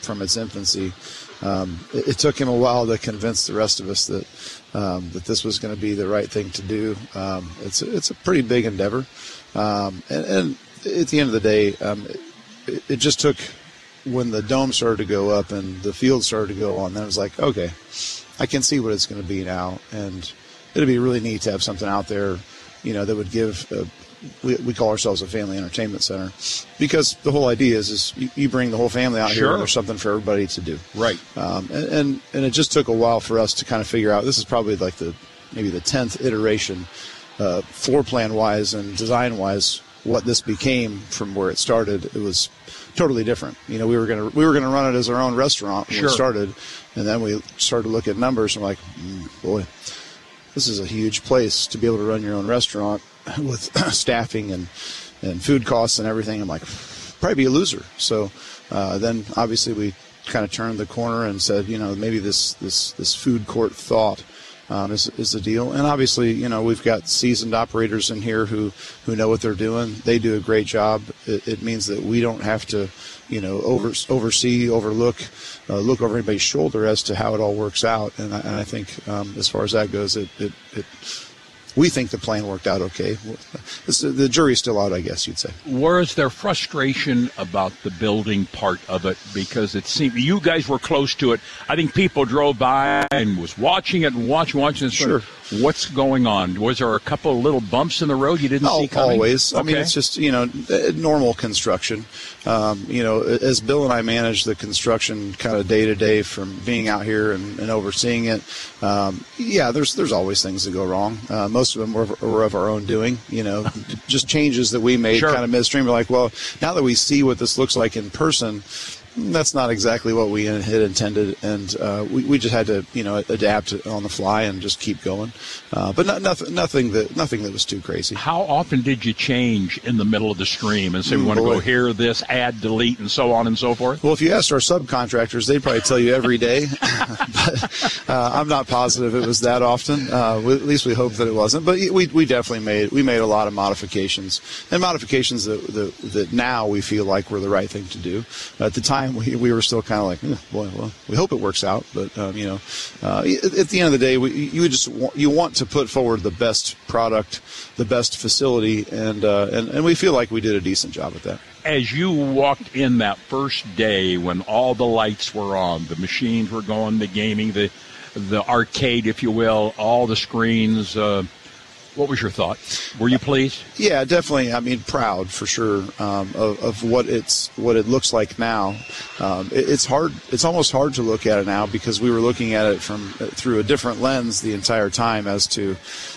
from its infancy. It took him a while to convince the rest of us that this was going to be the right thing to do. It's a pretty big endeavor, and at the end of the day, it just took when the dome started to go up and the field started to go on. Then it was like, okay, I can see what it's going to be now, and it'd be really neat to have something out there, that would give. We call ourselves a family entertainment center because the whole idea is you bring the whole family out here and there's something for everybody to do. Right. And it just took a while for us to kind of figure out. This is probably like maybe the 10th iteration, floor plan wise and design wise, what this became from where it started. It was totally different. We were gonna run it as our own restaurant when we started, and then we started to look at numbers and we're like, boy, this is a huge place to be able to run your own restaurant with staffing and food costs and everything. I'm like, probably be a loser. So then obviously we kind of turned the corner and said, maybe this food court thought is the deal. And obviously, we've got seasoned operators in here who know what they're doing. They do a great job. It means that we don't have to, look over anybody's shoulder as to how it all works out. And I think as far as that goes, we think the plan worked out okay. The jury's still out, I guess you'd say. Was there frustration about the building part of it? Because it seemed you guys were close to it. I think people drove by and was watching it and watching it. Sure. What's going on? Was there a couple of little bumps in the road you didn't see coming? Always. Okay. I mean, it's just, normal construction. As Bill and I manage the construction kind of day to day from being out here and overseeing it, there's always things that go wrong. Most of them were of our own doing, just changes that we made kind of midstream. We're like, well, now that we see what this looks like in person, that's not exactly what we had intended, and we just had to, adapt on the fly and just keep going. But nothing that was too crazy. How often did you change in the middle of the stream and say we want to go here, this, add, delete, and so on and so forth? Well, if you asked our subcontractors, they'd probably tell you every day. But I'm not positive it was that often. At least we hope that it wasn't. But we definitely made a lot of modifications, and modifications that now we feel like were the right thing to do. At the time, we were still kind of like, boy, well, we hope it works out. But at the end of the day, you want to put forward the best product, the best facility, and we feel like we did a decent job at that. As you walked in that first day when all the lights were on, the machines were going, the gaming, the arcade, if you will, all the screens. What was your thought? Were you pleased? Yeah, definitely. I mean, proud for sure of what it looks like now. It's hard. It's almost hard to look at it now because we were looking at it through a different lens the entire time as to,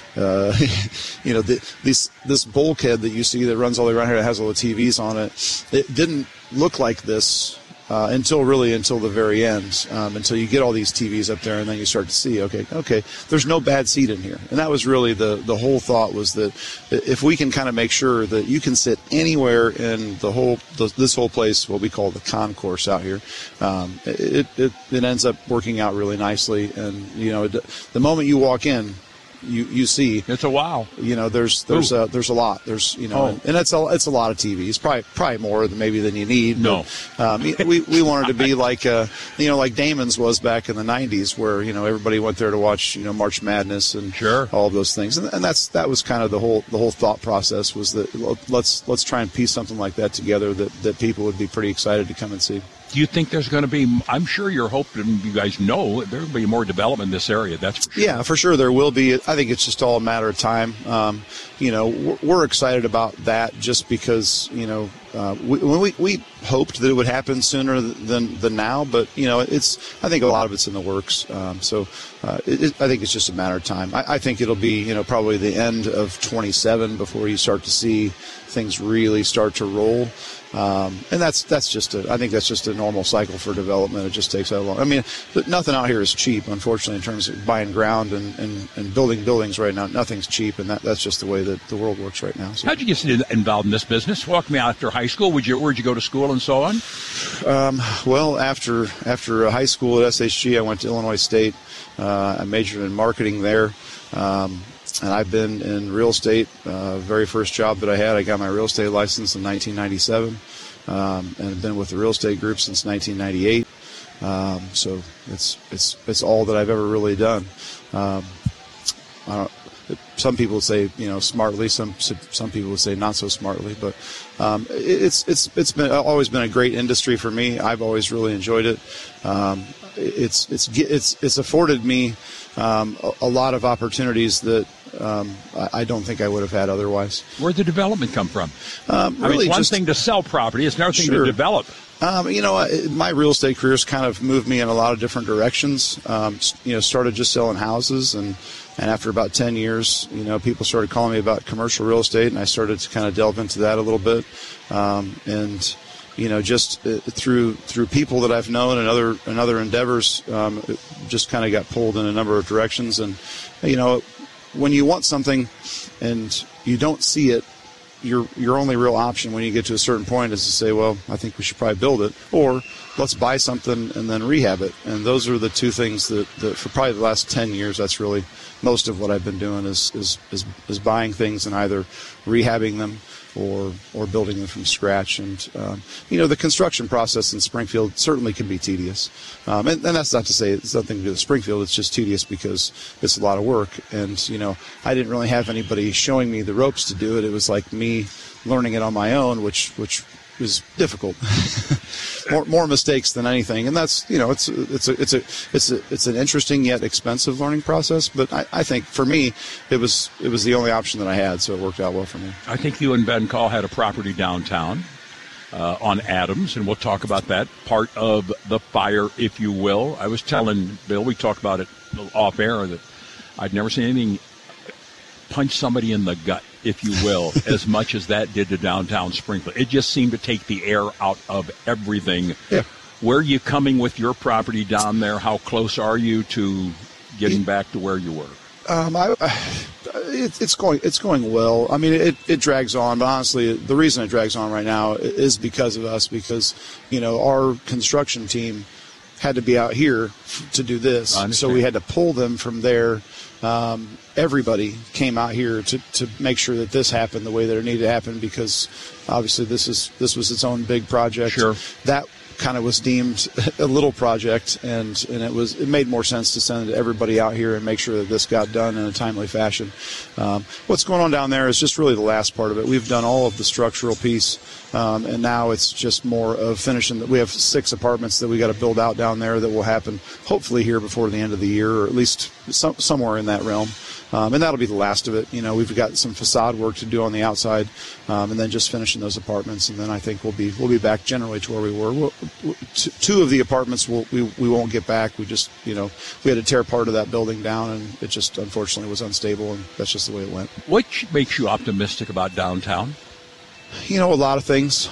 this bulkhead that you see that runs all the way around here that has all the TVs on it. It didn't look like this. Until the very end, until you get all these TVs up there, and then you start to see, okay, there's no bad seat in here, and that was really the whole thought, was that if we can kind of make sure that you can sit anywhere in this whole place, what we call the concourse out here, it ends up working out really nicely, and the moment you walk in, you see it's a wow. There's a lot. There's and it's a lot of TVs. Probably more than you need. No, but, we wanted to be like like Damon's was back in the '90s, where everybody went there to watch March Madness and all of those things. And that was kind of the whole thought process, was that let's try and piece something like that together that people would be pretty excited to come and see. Do you think there's going to be, I'm sure you're hoping, you guys know, there will be more development in this area, that's for sure. Yeah, for sure there will be. I think it's just all a matter of time. We're excited about that just because, we hoped that it would happen sooner than now, but, I think a lot of it's in the works. I think it's just a matter of time. I think it'll be, probably the end of 27 before you start to see things really start to roll. And that's just I think that's just a normal cycle for development. It just takes that long. I mean, nothing out here is cheap, unfortunately, in terms of buying ground and building buildings right now. Nothing's cheap, and that's just the way that the world works right now. So. How'd you get involved in this business? Walk me after high school. Where'd you go to school and so on? Well, after high school at SHG, I went to Illinois State. I majored in marketing there. And I've been in real estate. Very first job that I had, I got my real estate license in 1997. and I've been with the real estate group since 1998. So it's all that I've ever really done. Some people would say, smartly. Some people would say not so smartly. But it's been always been a great industry for me. I've always really enjoyed it. It's afforded me a lot of opportunities that I don't think I would have had otherwise. Where'd the development come from? Really, it's one thing to sell property; it's another thing to develop. My real estate career's kind of moved me in a lot of different directions. Started just selling houses, and after about 10 years, people started calling me about commercial real estate, and I started to kind of delve into that a little bit. Just through people that I've known and other endeavors, just kind of got pulled in a number of directions. And when you want something and you don't see it, your only real option when you get to a certain point is to say, well, I think we should probably build it, or let's buy something and then rehab it. And those are the two things that for probably the last 10 years, that's really most of what I've been doing is buying things and either rehabbing them or building them from scratch. And the construction process in Springfield certainly can be tedious, and that's not to say it's nothing to do with Springfield. It's just tedious because it's a lot of work, and I didn't really have anybody showing me the ropes to do it. It was like me learning it on my own, which is difficult. more mistakes than anything, and that's it's an interesting yet expensive learning process. But I think for me, it was the only option that I had, so it worked out well for me. I think you and Ben Call had a property downtown on Adams, and we'll talk about that part of the fire, if you will. I was telling Bill, we talked about it off air, that I'd never seen anything punch somebody in the gut, if you will, as much as that did to downtown Springfield. It just seemed to take the air out of everything. Yeah. Where are you coming with your property down there? How close are you to getting back to where you were? It's going well. I mean, it drags on, but honestly, the reason it drags on right now is because of us, because, our construction team had to be out here to do this. So we had to pull them from there. Everybody came out here to make sure that this happened the way that it needed to happen, because obviously this was its own big project. Sure. That kind of was deemed a little project, and it made more sense to send everybody out here and make sure that this got done in a timely fashion. What's going on down there is just really the last part of it. We've done all of the structural piece, and now it's just more of finishing. We have 6 apartments that we got to build out down there that will happen hopefully here before the end of the year, or at least somewhere in that realm. And that'll be the last of it. We've got some facade work to do on the outside, and then just finishing those apartments. And then I think we'll be back generally to where we were. 2 of the apartments we won't get back. We just, we had to tear part of that building down, and it just unfortunately was unstable, and that's just the way it went. What makes you optimistic about downtown? A lot of things.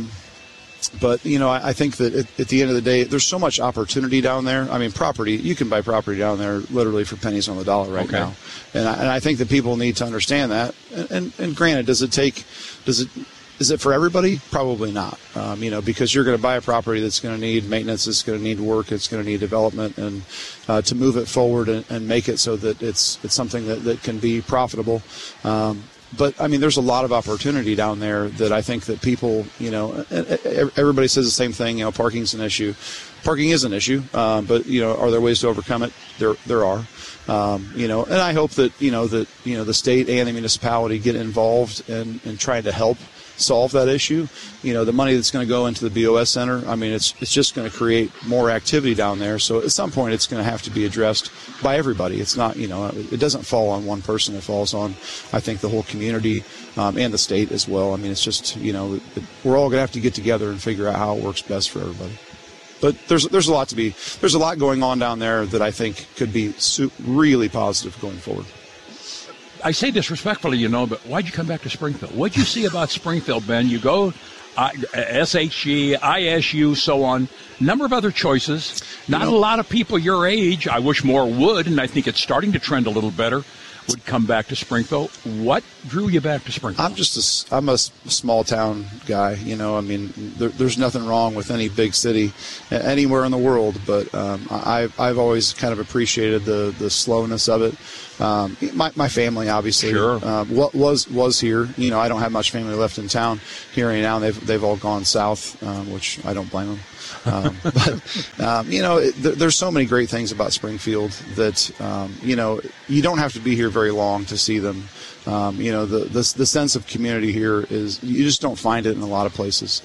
But, I think that at the end of the day, there's so much opportunity down there. I mean, you can buy property down there literally for pennies on the dollar right now. And I think that people need to understand that. And granted, is it for everybody? Probably not. Because you're going to buy a property that's going to need maintenance, it's going to need work, it's going to need development, and to move it forward and make it so that it's something that can be profitable. But, I mean, there's a lot of opportunity down there that I think that people, everybody says the same thing, parking's an issue. Parking is an issue, but, are there ways to overcome it? There are. And I hope that, the state and the municipality get involved in trying to help solve that issue. The money that's going to go into the BOS Center, I mean, it's just going to create more activity down there. So at some point, it's going to have to be addressed by everybody. It's not, it doesn't fall on one person. It falls on, I think, the whole community and the state as well. I mean, it's just, we're all going to have to get together and figure out how it works best for everybody. But there's a lot going on down there that I think could be really positive going forward. I say this respectfully, but why'd you come back to Springfield? What'd you see about Springfield, Ben? You go SHG, ISU, so on. Number of other choices. Not a lot of people your age. I wish more would, and I think it's starting to trend a little better. would come back to Springfield. What drew you back to Springfield? I'm a small town guy. I mean, there's nothing wrong with any big city anywhere in the world, but I've always kind of appreciated the slowness of it. My family obviously sure. was here. I don't have much family left in town here right now. They've all gone south, which I don't blame them. There's so many great things about Springfield that you don't have to be here very long to see them. The sense of community here is, you just don't find it in a lot of places.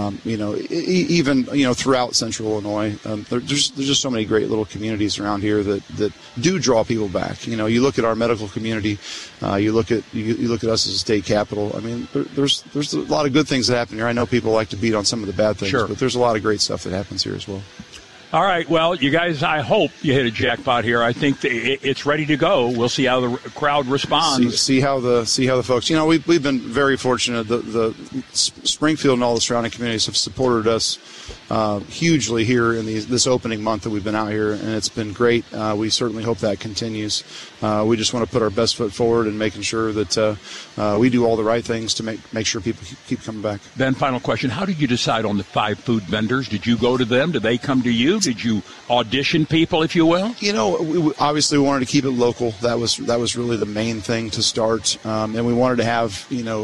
Even throughout Central Illinois, there's just so many great little communities around here that do draw people back. You look at our medical community, you look at us as a state capital. I mean, there's a lot of good things that happen here. I know people like to beat on some of the bad things, sure. but there's a lot of great stuff that happens here as well. All right, well, you guys, I hope you hit a jackpot here. I think it's ready to go. We'll see how the crowd responds. See how the folks. We've been very fortunate. The Springfield and all the surrounding communities have supported us hugely here in this opening month that we've been out here, and it's been great. We certainly hope that continues. We just want to put our best foot forward and making sure that we do all the right things to make sure people keep coming back. Ben, final question: how did you decide on the 5 food vendors? Did you go to them? Did they come to you? Did you audition people, if you will? We obviously wanted to keep it local. That was really the main thing to start, and we wanted to have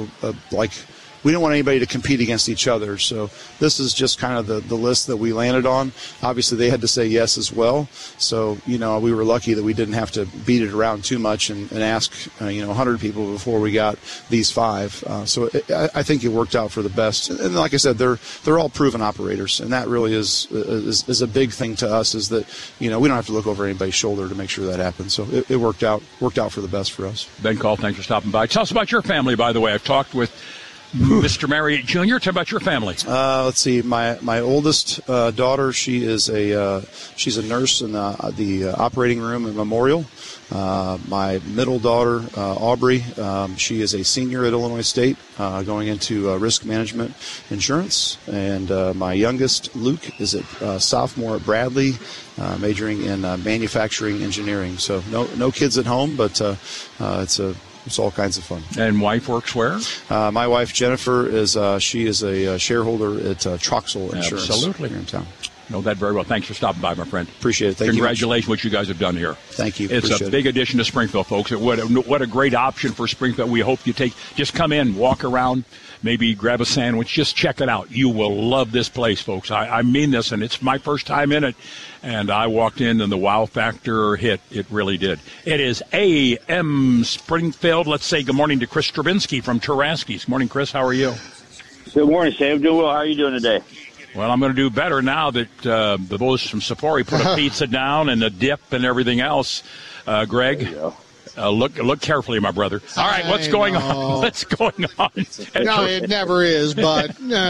we didn't want anybody to compete against each other. So this is just kind of the list that we landed on. Obviously, they had to say yes as well. So, we were lucky that we didn't have to beat it around too much and ask, 100 people before we got these 5. So I think it worked out for the best. And like I said, they're all proven operators. And that really is a big thing to us, is that, we don't have to look over anybody's shoulder to make sure that happens. So it worked out for the best for us. Ben Call, thanks for stopping by. Tell us about your family, by the way. I've talked with Mr. Marriott Jr. Tell about your family. Let's see. My oldest daughter, she's a nurse in the operating room at Memorial. My middle daughter, Aubrey, she is a senior at Illinois State, going into risk management insurance. And my youngest, Luke, is a sophomore at Bradley, majoring in manufacturing engineering. So no kids at home, but it's all kinds of fun. And wife works where? My wife, Jennifer, she is a shareholder at Troxel Insurance. Absolutely. Here in town. Know that very well. Thanks for stopping by, my friend. Appreciate it. Thank you. Congratulations, what you guys have done here. Thank you. It's a big addition to Springfield, folks. What a great option for Springfield. We hope you just come in, walk around, maybe grab a sandwich. Just check it out. You will love this place, folks. I mean this, and it's my first time in it. And I walked in, and the wow factor hit. It really did. It is AM Springfield. Let's say good morning to Chris Stravinsky from Taraski's. Good morning, Chris. How are you? Good morning, Sam. Doing well. How are you doing today? Well, I'm going to do better now that the boys from Sapori put a pizza down and a dip and everything else. Greg, look carefully, my brother. All right, what's going on? What's going on? No, it never is, but...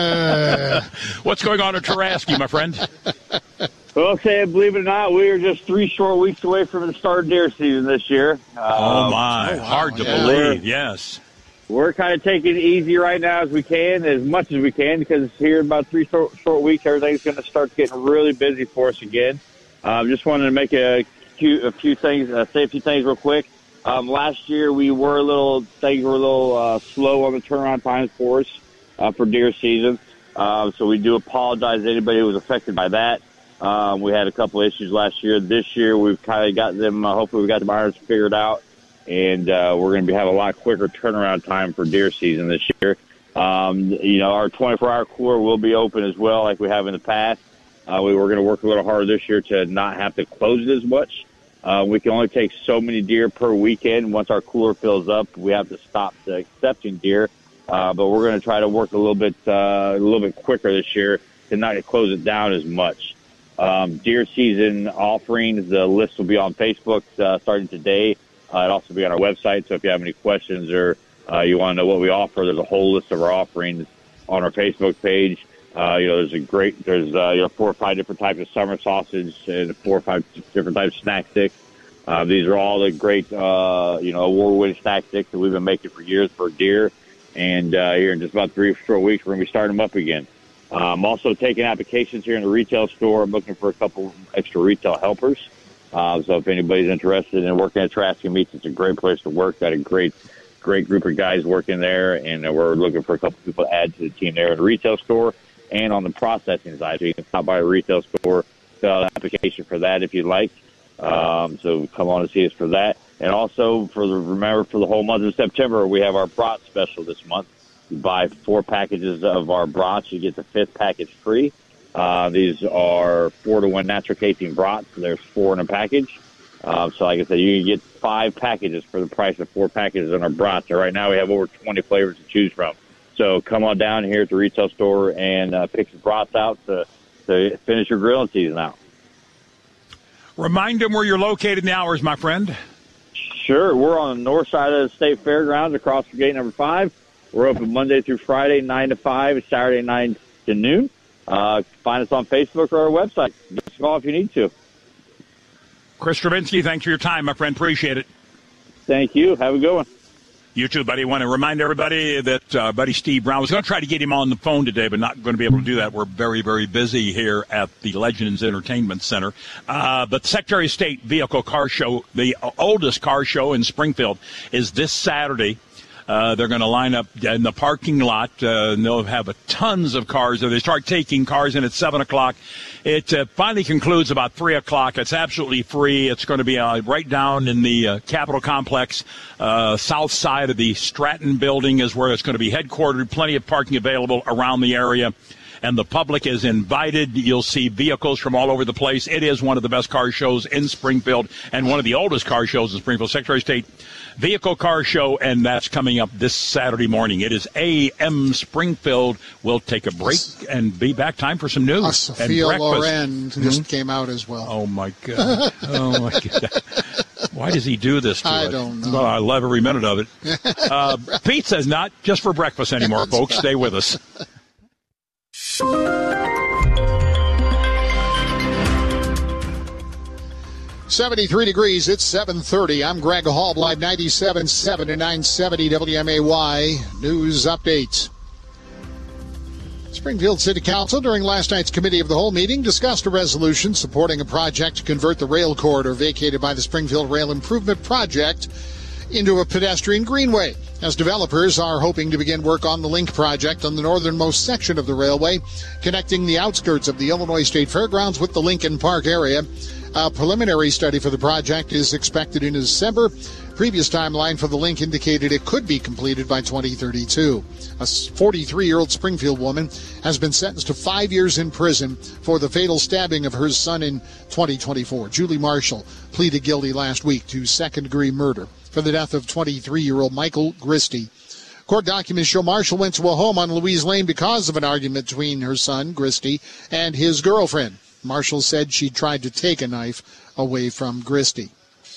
What's going on at Taraski, my friend? Well, Sam, believe it or not, we are just 3 short weeks away from the start of deer season this year. Hard to believe, yes. We're kind of taking it easy right now as much as we can, because here in about 3 short weeks, everything's going to start getting really busy for us again. Just wanted to make a few things, say a few things real quick. Last year, things were a little slow on the turnaround times for us for deer season. So we do apologize to anybody who was affected by that. We had a couple issues last year. This year, we've kind of got them, hopefully we got the irons figured out. And we're going to have a lot quicker turnaround time for deer season this year. Our 24-hour cooler will be open as well, like we have in the past. We were going to work a little harder this year to not have to close it as much. We can only take so many deer per weekend. Once our cooler fills up, we have to stop accepting deer. But we're going to try to work a little bit quicker this year to not close it down as much. Deer season offerings, the list will be on Facebook starting today. It'll also be on our website, so if you have any questions or you want to know what we offer, there's a whole list of our offerings on our Facebook page. There's 4 or 5 different types of summer sausage and 4 or 5 different types of snack sticks. These are all the great, award-winning snack sticks that we've been making for years for deer. And here in just about 3 short weeks, we're going to be starting them up again. I'm also taking applications here in the retail store. I'm looking for a couple extra retail helpers. So if anybody's interested in working at Trask Meats, it's a great place to work. Got a great group of guys working there, and we're looking for a couple people to add to the team there in the retail store and on the processing side. So you can stop by a retail store, fill out an application for that if you'd like. So come on and see us for that. And also, remember, for the whole month of September, we have our brat special this month. You buy 4 packages of our brats, you get the 5th package free. These are 4-to-1 natural casein brats. There's 4 in a package. So like I said, you can get 5 packages for the price of 4 packages on our brats. So right now we have over 20 flavors to choose from. So come on down here at the retail store and pick some brats out to finish your grilling season out. Remind them where you're located in the hours, my friend. Sure. We're on the north side of the state fairgrounds across from gate number 5. We're open Monday through Friday, 9 to 5, Saturday 9 to noon. Find us on Facebook or our website. Give us a call if you need to. Chris Stravinsky, thanks for your time, my friend. Appreciate it. Thank you. Have a good one. You too, buddy. I want to remind everybody that Buddy Steve Brown was going to try to get him on the phone today, but not going to be able to do that. We're very, very busy here at the Legends Entertainment Center. But the Secretary of State Vehicle Car Show, the oldest car show in Springfield, is this Saturday. They're going to line up in the parking lot. And they'll have tons of cars. They start taking cars in at 7 o'clock. It finally concludes about 3 o'clock. It's absolutely free. It's going to be right down in the Capitol Complex. South side of the Stratton building is where it's going to be headquartered. Plenty of parking available around the area. And the public is invited. You'll see vehicles from all over the place. It is one of the best car shows in Springfield and one of the oldest car shows in Springfield. Secretary of State Vehicle Car Show, and that's coming up this Saturday morning. It is AM Springfield. We'll take a break and be back. Time for some news. Sophia Loren just came out as well. Oh, my God. Oh, my God. Why does he do this to us? I don't know. Well, I love every minute of it. Pizza's not just for breakfast anymore, folks. Stay with us. 73 degrees. It's 7:30. I'm Greg Hall, live 97.7 and 970 WMAY News Updates. Springfield City Council, during last night's Committee of the Whole meeting, discussed a resolution supporting a project to convert the rail corridor vacated by the Springfield Rail Improvement Project into a pedestrian greenway, as developers are hoping to begin work on the Link project on the northernmost section of the railway, connecting the outskirts of the Illinois State Fairgrounds with the Lincoln Park area. A preliminary study for the project is expected in December. Previous timeline for the Link indicated it could be completed by 2032. A 43-year-old Springfield woman has been sentenced to 5 years in prison for the fatal stabbing of her son in 2024. Julie Marshall pleaded guilty last week to second-degree murder for the death of 23-year-old Michael Gristy. Court documents show Marshall went to a home on Louise Lane because of an argument between her son, Gristy, and his girlfriend. Marshall said she tried to take a knife away from Gristy.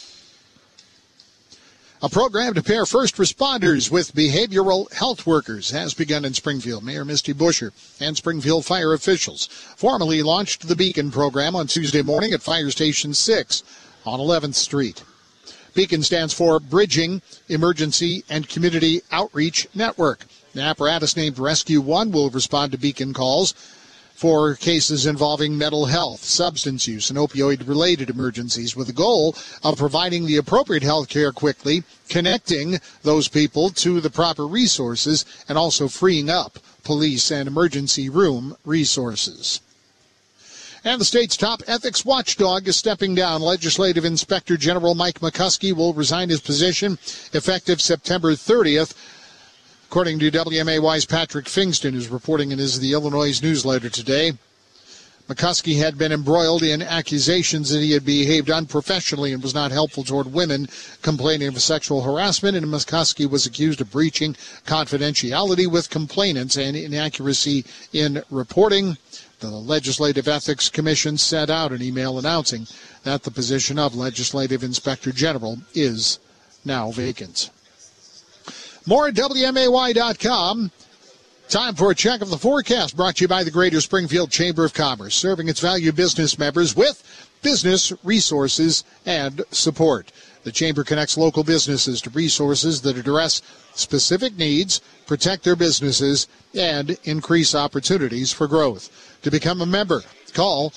A program to pair first responders with behavioral health workers has begun in Springfield. Mayor Misty Buscher and Springfield fire officials formally launched the Beacon program on Tuesday morning at Fire Station 6 on 11th Street. Beacon stands for Bridging Emergency and Community Outreach Network. The apparatus named Rescue One will respond to Beacon calls for cases involving mental health, substance use, and opioid-related emergencies, with the goal of providing the appropriate health care quickly, connecting those people to the proper resources, and also freeing up police and emergency room resources. And the state's top ethics watchdog is stepping down. Legislative Inspector General Mike McCuskey will resign his position effective September 30th. According to WMAY's Patrick Fingston, who's reporting in the Illinois newsletter today, McCuskey had been embroiled in accusations that he had behaved unprofessionally and was not helpful toward women complaining of sexual harassment, and McCuskey was accused of breaching confidentiality with complainants and inaccuracy in reporting. The Legislative Ethics Commission sent out an email announcing that the position of Legislative Inspector General is now vacant. More at WMAY.com. Time for a check of the forecast, brought to you by the Greater Springfield Chamber of Commerce, serving its valued business members with business resources and support. The Chamber connects local businesses to resources that address specific needs, protect their businesses, and increase opportunities for growth. To become a member, call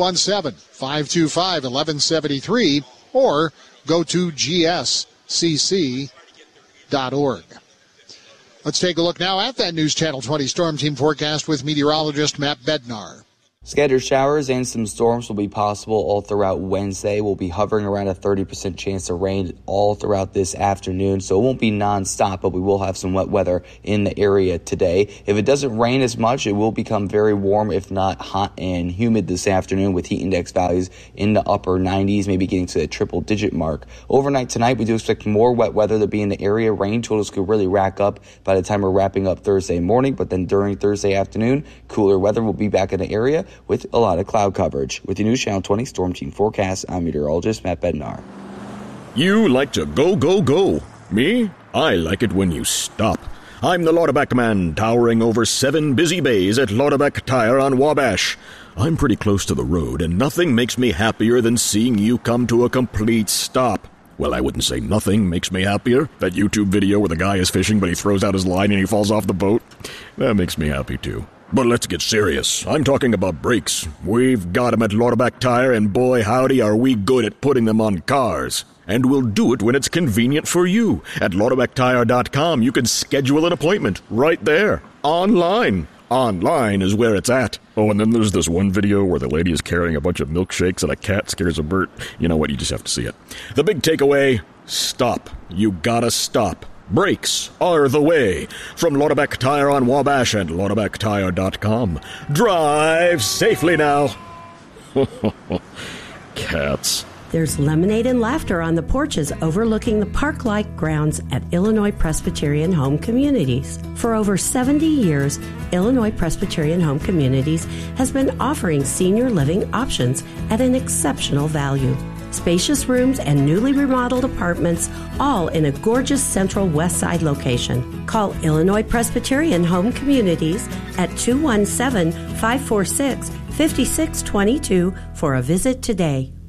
217-525-1173 or go to gscc.org. Let's take a look now at that News Channel 20 Storm Team forecast with meteorologist Matt Bednar. Scattered showers and some storms will be possible all throughout Wednesday. We'll be hovering around a 30% chance of rain all throughout this afternoon, so it won't be nonstop, but we will have some wet weather in the area today. If it doesn't rain as much, it will become very warm, if not hot and humid this afternoon, with heat index values in the upper 90s, maybe getting to the triple-digit mark. Overnight tonight, we do expect more wet weather to be in the area. Rain totals could really rack up by the time we're wrapping up Thursday morning, but then during Thursday afternoon, cooler weather will be back in the area with a lot of cloud coverage. With the News Channel 20 Storm Team forecast, I'm meteorologist Matt Bednar. You like to go, go, go. Me? I like it when you stop. I'm the Lauterbach man, towering over 7 busy bays at Lauterbach Tire on Wabash. I'm pretty close to the road, and nothing makes me happier than seeing you come to a complete stop. Well, I wouldn't say nothing makes me happier. That YouTube video where the guy is fishing, but he throws out his line and he falls off the boat, that makes me happy too. But let's get serious. I'm talking about brakes. We've got them at Lauterbach Tire, and boy, howdy, are we good at putting them on cars. And we'll do it when it's convenient for you. At LauterbachTire.com, you can schedule an appointment right there, online. Online is where it's at. Oh, and then there's this one video where the lady is carrying a bunch of milkshakes and a cat scares a bird. You know what? You just have to see it. The big takeaway, stop. You gotta stop. Brakes are the way. From Lauterbach Tire on Wabash and LauterbachTire.com. Drive safely now. Cats. There's lemonade and laughter on the porches overlooking the park-like grounds at Illinois Presbyterian Home Communities. For over 70 years, Illinois Presbyterian Home Communities has been offering senior living options at an exceptional value. Spacious rooms and newly remodeled apartments, all in a gorgeous central west side location. Call Illinois Presbyterian Home Communities at 217-546-5622 for a visit today.